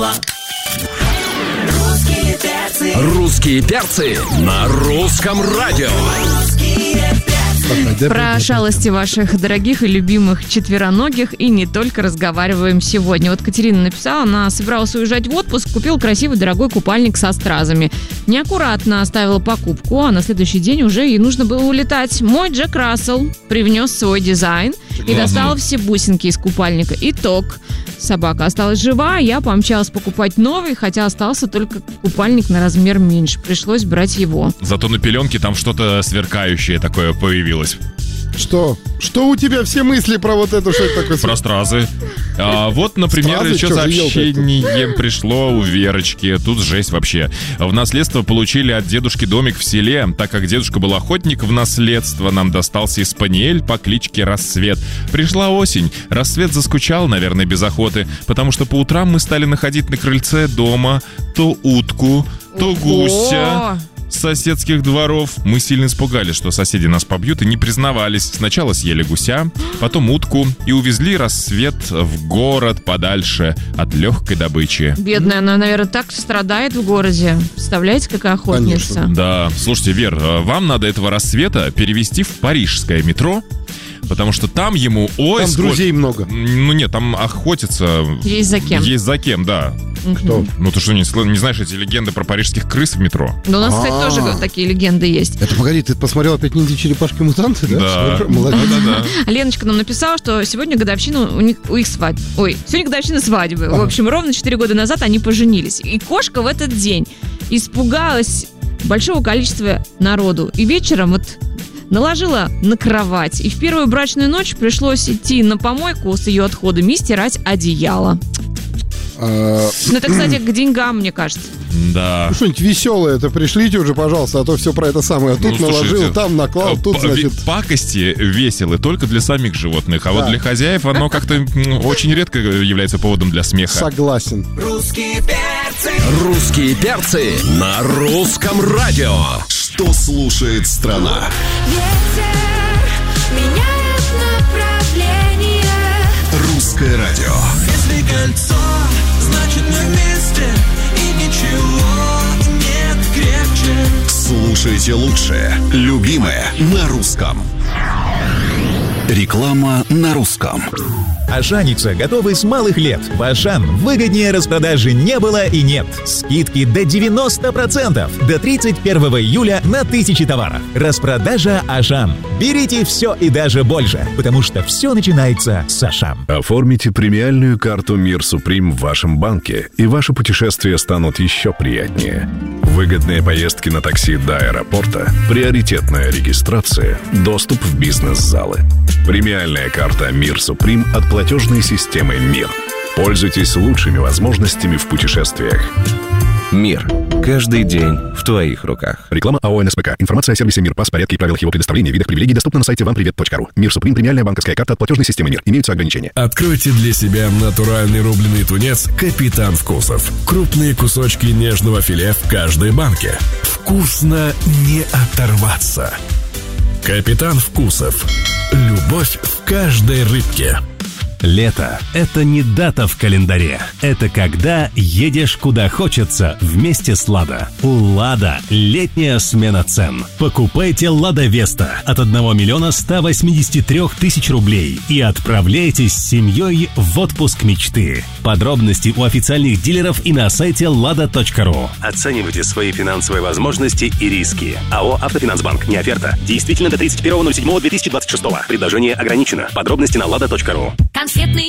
Русские перцы на русском радио. Про шалости ваших дорогих и любимых четвероногих и не только разговариваем сегодня. Вот Катерина написала, она собиралась уезжать в отпуск, купила красивый дорогой купальник со стразами. Неаккуратно оставила покупку, а на следующий день уже ей нужно было улетать. Мой Джек Рассел привнес свой дизайн и достал все бусинки из купальника. Итог. Собака осталась жива, я помчалась покупать новый, хотя остался только купальник на размер меньше. Пришлось брать его. Зато на пеленке там что-то сверкающее такое появилось. Что? Что у тебя все мысли про вот это, что это такое? Про стразы. Вот, например, Стразы? еще Чё, сообщение пришло у Верочки. Тут жесть вообще. В наследство получили от дедушки домик в селе. Так как дедушка был охотник, в наследство нам достался испаниель по кличке Рассвет. Пришла осень. Рассвет заскучал, наверное, без охоты, потому что по утрам мы стали находить на крыльце дома то утку, то гуся с соседских дворов. Мы сильно испугались, что соседи нас побьют, и не признавались. Сначала съели гуся, потом утку и увезли Рассвет в город подальше от легкой добычи. Бедная, она, наверное, так страдает в городе. Представляете, какая охотница? Конечно. Да, слушайте, Вер, вам надо этого Рассвета перевести в парижское метро, потому что там ему... Там друзей много. Ну нет, там охотятся... Есть за кем. Есть за кем, да. Кто? Ну ты что, не знаешь эти легенды про парижских крыс в метро? Да у нас, кстати, тоже такие легенды есть. Это, погоди, ты посмотрел опять «Ниндзя-черепашки-мутанты», да? Да. Молодец. Да. Леночка нам написала, что сегодня годовщина у их свадьбы. Сегодня годовщина свадьбы. В общем, ровно 4 года назад они поженились. И кошка в этот день испугалась большого количества народу. И вечером наложила на кровать. И в первую брачную ночь пришлось идти на помойку с ее отходами и стирать одеяло. Ну, это, кстати, к деньгам, мне кажется. Да. Ну, что-нибудь веселое это пришлите уже, пожалуйста, а то все про это самое. Тут наложил, слушайте, там наклал, тут, значит... Пакости веселы только для самих животных, а вот для хозяев оно как-то очень редко является поводом для смеха. Согласен. Русские перцы на русском радио. Что слушает страна? Ветер меняет направление. Русское радио. Если кольцо, значит мы вместе, и ничего нет крепче. Слушайте лучшее, любимое на русском. Реклама на русском. Ашаниться готовы с малых лет. В Ашан выгоднее распродажи не было и нет. Скидки до 90%. До 31 июля на 1000 товаров. Распродажа Ашан. Берите все и даже больше, потому что все начинается с Ашан. Оформите премиальную карту «Мир Суприм» в вашем банке, и ваши путешествия станут еще приятнее. Выгодные поездки на такси до аэропорта, приоритетная регистрация, доступ в бизнес-залы. Премиальная карта «Мир Суприм» от платежной системы «Мир». Пользуйтесь лучшими возможностями в путешествиях. Мир. Каждый день в твоих руках. Реклама АО НСПК. Информация о сервисе «Мир», порядке и правилах его предоставления, видах привилегий доступна на сайте вампривет.ру. «Мир Суприм» — премиальная банковская карта от платежной системы «Мир». Имеются ограничения. Откройте для себя натуральный рубленый тунец «Капитан Вкусов». Крупные кусочки нежного филе в каждой банке. Вкусно не оторваться. «Капитан Вкусов». Любовь в каждой рыбке. Лето – это не дата в календаре. Это когда едешь куда хочется вместе с «Лада». У «Лада» летняя смена цен. Покупайте «Лада Веста» от 1 183 000 рублей и отправляйтесь с семьей в отпуск мечты. Подробности у официальных дилеров и на сайте lada.ru. Оценивайте свои финансовые возможности и риски. АО «Автофинансбанк». Не оферта. Действительно до 31.07.2026. Предложение ограничено. Подробности на lada.ru. Конфетный